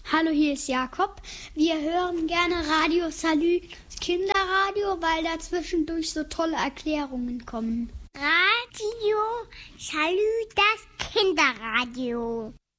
Hallo, hier ist Jakob. Wir hören gerne Radio Salü, das Kinderradio, weil da zwischendurch so tolle Erklärungen kommen. Radio Salü, das Kinderradio.